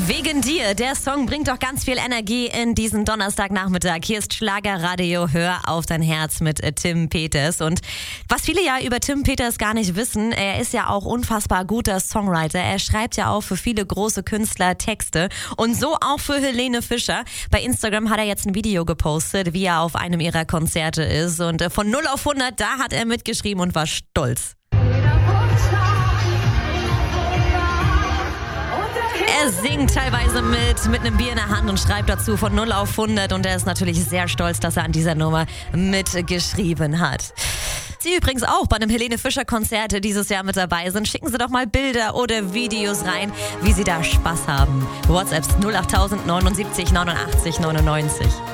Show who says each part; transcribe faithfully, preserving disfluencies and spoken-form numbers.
Speaker 1: Wegen dir, der Song bringt doch ganz viel Energie in diesen Donnerstagnachmittag. Hier ist Schlagerradio, hör auf dein Herz mit äh, Tim Peters. Und was viele ja über Tim Peters gar nicht wissen, er ist ja auch unfassbar guter Songwriter. Er schreibt ja auch für viele große Künstler Texte und so auch für Helene Fischer. Bei Instagram hat er jetzt ein Video gepostet, wie er auf einem ihrer Konzerte ist. Und äh, von null auf hundert, da hat er mitgeschrieben und war stolz. Er singt teilweise mit, mit einem Bier in der Hand und schreibt dazu von null auf hundert und er ist natürlich sehr stolz, dass er an dieser Nummer mitgeschrieben hat. Sie übrigens auch bei einem Helene Fischer Konzert dieses Jahr mit dabei sind. Schicken Sie doch mal Bilder oder Videos rein, wie Sie da Spaß haben. WhatsApps null acht null null neunundsiebzig neunundachtzig neunundneunzig.